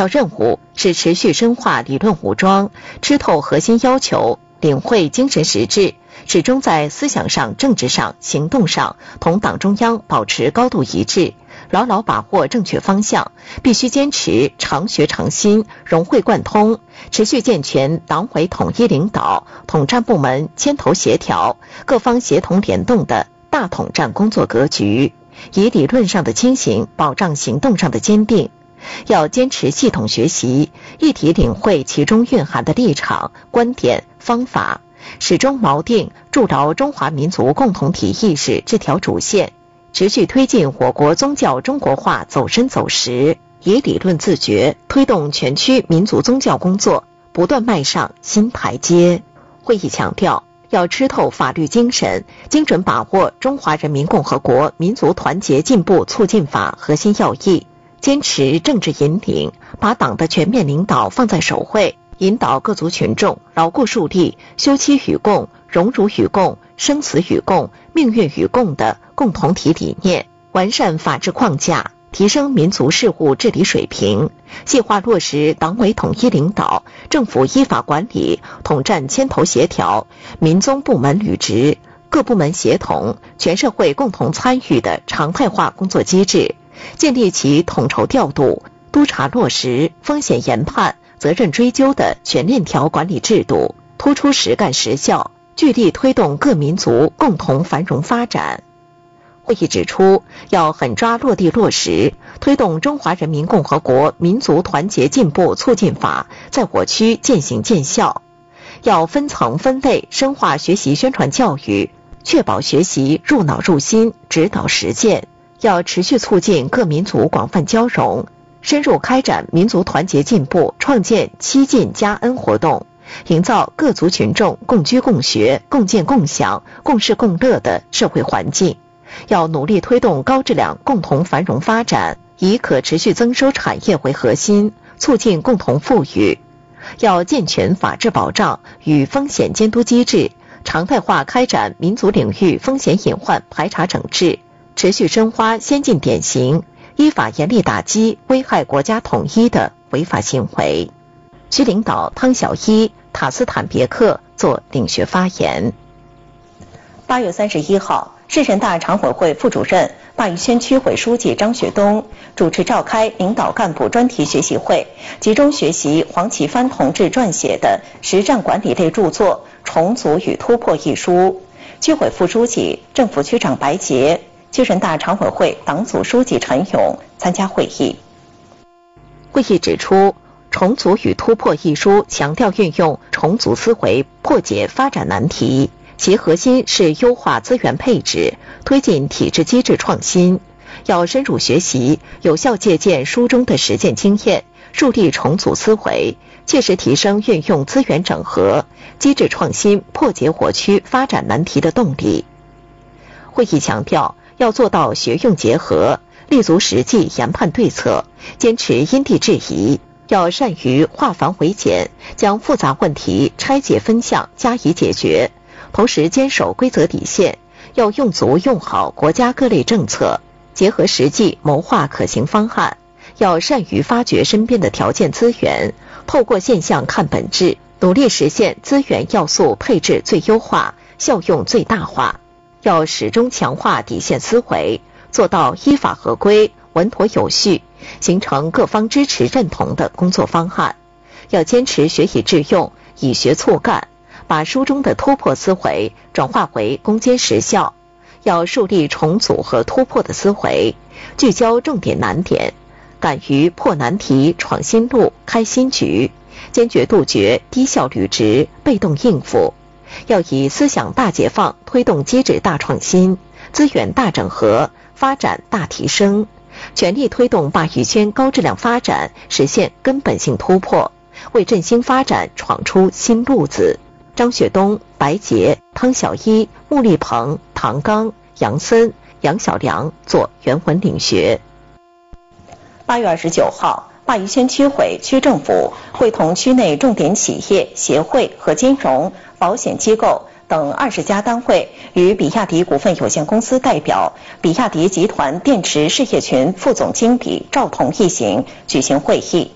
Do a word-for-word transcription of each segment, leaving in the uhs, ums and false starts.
要任务是持续深化理论武装，吃透核心要求，领会精神实质，始终在思想上、政治上、行动上同党中央保持高度一致，牢牢把握正确方向，必须坚持常学常新、融会贯通，持续健全党委统一领导、统战部门牵头协调、各方协同联动的大统战工作格局，以理论上的清醒保障行动上的坚定。要坚持系统学习，一体领会其中蕴含的立场、观点、方法，始终锚定筑牢中华民族共同体意识这条主线，持续推进我国宗教中国化走深走实，以理论自觉推动全区民族宗教工作不断迈上新台阶。会议强调，要吃透法律精神，精准把握《中华人民共和国民族团结进步促进法》核心要义，坚持政治引领，把党的全面领导放在首位，引导各族群众牢固树立休戚与共、荣辱与共、生死与共、命运与共的共同体理念，完善法治框架，提升民族事务治理水平，细化落实党委统一领导、政府依法管理、统战牵头协调、民宗部门履职、各部门协同、全社会共同参与的常态化工作机制，建立起统筹调度、督查落实、风险研判、责任追究的全链条管理制度，突出实干实效，聚力推动各民族共同繁荣发展。会议指出，要狠抓落地落实，推动《中华人民共和国民族团结进步促进法》在我区渐行渐效，要分层分类深化学习宣传教育，确保学习入脑入心、指导实践。要持续促进各民族广泛交融，深入开展民族团结进步创建七进加恩活动，营造各族群众共居共学、共建共享、共事共乐的社会环境。要努力推动高质量共同繁荣发展，以可持续增收产业为核心，促进共同富裕。要健全法治保障与风险监督机制，常态化开展民族领域风险隐患排查整治，持续深化先进典型，依法严厉打击危害国家统一的违法行为。区领导汤小一、塔斯坦别克作领学发言。 八月三十一号，市人大常委会副主任、鲅鱼圈区委书记张学东主持召开领导干部专题学习会，集中学习黄奇帆同志撰写的实战管理类著作《重组与突破》一书。区委副书记、政府区长白洁、区人大常委会党组书记陈勇参加会议。 会议指出，《重组与突破》一书强调运用重组思维破解发展难题，其核心是优化资源配置，推进体制机制创新。要深入学习，有效借鉴书中的实践经验，树立重组思维，切实提升运用资源整合、机制创新破解我区发展难题的动力。会议强调，要做到学用结合，立足实际研判对策，坚持因地制宜，要善于化繁为简，将复杂问题拆解分项加以解决，同时坚守规则底线，要用足用好国家各类政策，结合实际谋划可行方案，要善于发掘身边的条件资源，透过现象看本质，努力实现资源要素配置最优化、效用最大化。要始终强化底线思维，做到依法合规、稳妥有序，形成各方支持认同的工作方案。要坚持学以致用，以学促干，把书中的突破思维转化为攻坚实效。要树立重组和突破的思维，聚焦重点难点，敢于破难题、闯新路、开新局，坚决杜绝低效履职、被动应付。要以思想大解放推动机制大创新，资源大整合，发展大提升，全力推动鲅鱼圈高质量发展实现根本性突破，为振兴发展闯出新路子。张学东、白洁、汤小一、穆立鹏、唐刚、杨森、杨小良做原文领学。 八月二十九号，鲅鱼圈区委、区政府会同区内重点企业、协会和金融、保险机构等二十家单位与比亚迪股份有限公司代表、比亚迪集团电池事业群副总经理赵彤一行举行会议，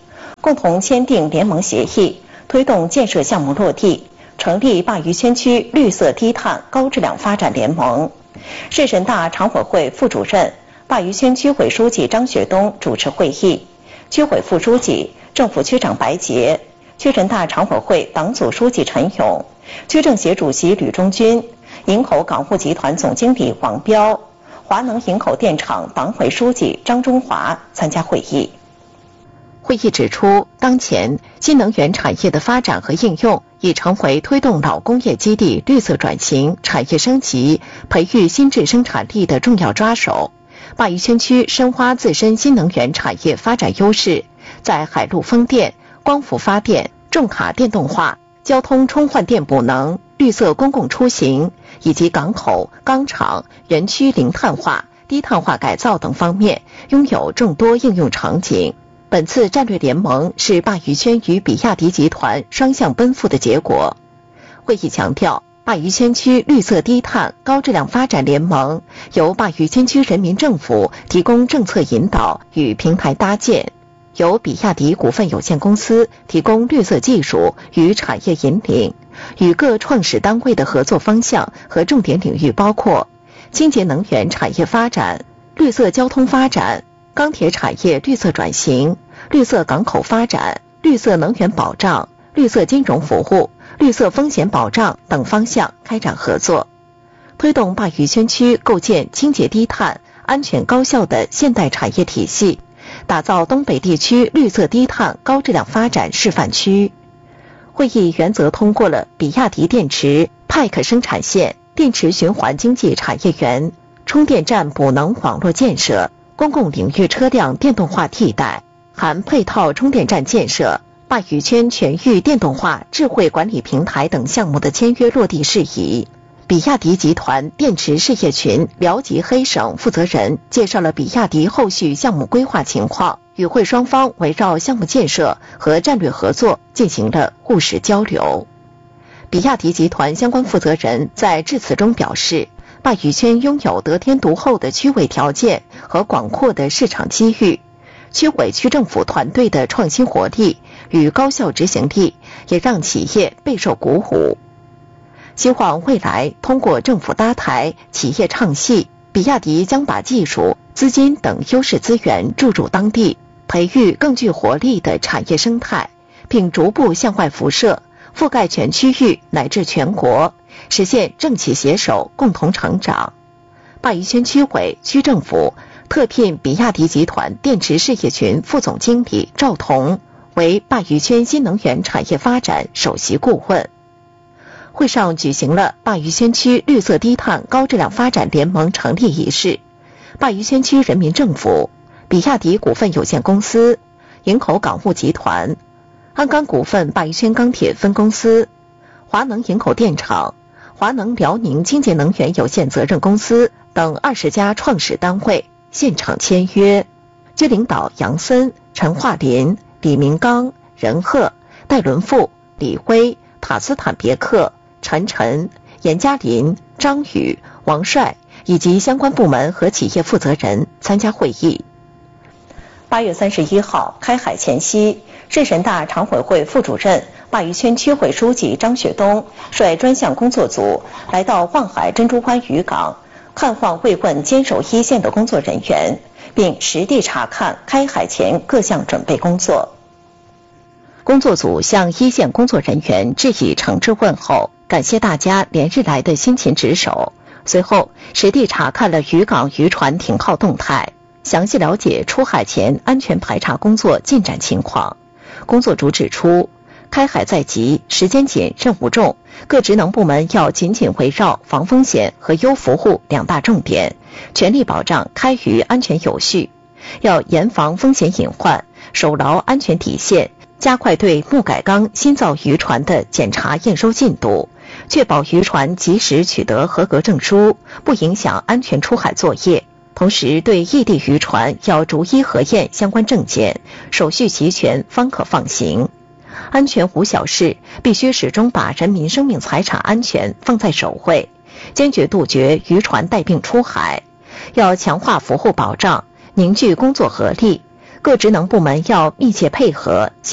共同签订联盟协议，推动建设项目落地，成立鲅鱼圈区绿色低碳高质量发展联盟。市人大常委会副主任、鲅鱼圈区委书记张学东主持会议，区委副书记、政府区长白洁，区人大常委会党组书记陈勇，区政协主席吕中军，营口港务集团总经理王彪，华能营口电厂党委书记张中华参加会议。 会议指出，当前新能源产业的发展和应用已成为推动老工业基地绿色转型、产业升级、培育新质生产力的重要抓手。鲅鱼圈区深挖自身新能源产业发展优势，在海陆风电、光伏发电、重卡电动化、交通充换电补能、绿色公共出行以及港口、钢厂、园区零碳化、低碳化改造等方面拥有众多应用场景。本次战略联盟是鲅鱼圈与比亚迪集团双向奔赴的结果。会议强调，鲅鱼圈区绿色低碳高质量发展联盟由鲅鱼圈区人民政府提供政策引导与平台搭建，由比亚迪股份有限公司提供绿色技术与产业引领，与各创始单位的合作方向和重点领域包括清洁能源产业发展、绿色交通发展、钢铁产业绿色转型、绿色港口发展、绿色能源保障、绿色金融服务、绿色风险保障等方向开展合作，推动鲅鱼圈区构建清洁低碳、安全高效的现代产业体系，打造东北地区绿色低碳高质量发展示范区。会议原则通过了比亚迪电池 P A C 生产线、电池循环经济产业园、充电站补能网络建设、公共领域车辆电动化替代，含配套充电站建设、鲅鱼圈全域电动化智慧管理平台等项目的签约落地事宜。比亚迪集团电池事业群辽吉黑省负责人介绍了比亚迪后续项目规划情况，与会双方围绕项目建设和战略合作进行了务实交流。比亚迪集团相关负责人在致辞中表示，鲅鱼圈拥有得天独厚的区位条件和广阔的市场机遇，区委区政府团队的创新活力与高效执行力也让企业备受鼓舞。希望未来通过政府搭台、企业唱戏，比亚迪将把技术、资金等优势资源注入当地，培育更具活力的产业生态，并逐步向外辐射，覆盖全区域乃至全国，实现政企携手共同成长。鲅鱼圈区委、区政府特聘比亚迪集团电池事业群副总经理赵彤为鲅鱼圈新能源产业发展首席顾问。会上举行了鲅鱼圈区绿色低碳高质量发展联盟成立仪式，鲅鱼圈区人民政府、比亚迪股份有限公司、营口港务集团、鞍钢股份鲅鱼圈钢铁分公司、华能营口电厂、华能辽宁清洁能源有限责任公司等二十家创始单位现场签约。区领导杨森、陈化林、李明刚、任鹤、戴伦富、李辉、塔斯坦别克、陈晨、严嘉林、张宇、王帅以及相关部门和企业负责人参加会议。 八月三十一号开海前夕，市人大常委会副主任、鲅鱼圈区委书记张学东率专项工作组来到望海珍珠湾渔港，看望慰问坚守一线的工作人员，并实地查看开海前各项准备工作。 工作组向一线工作人员致以诚挚问候，感谢大家连日来的辛勤值守。随后实地查看了渔港渔船停靠动态，详细了解出海前安全排查工作进展情况。工作组指出，开海在即，时间紧，任务重，各职能部门要紧紧围绕防风险和优服务两大重点，全力保障开渔安全有序，要严防风险隐患，守牢安全底线，加快对木改钢新造渔船的检查验收进度，确保渔船及时取得合格证书，不影响安全出海作业。同时对异地渔船要逐一核验相关证件，手续齐全方可放行。安全无小事，必须始终把人民生命财产安全放在首位，坚决杜绝渔船带病出海。要强化服务保障，凝聚工作合力，各职能部门要密切配合，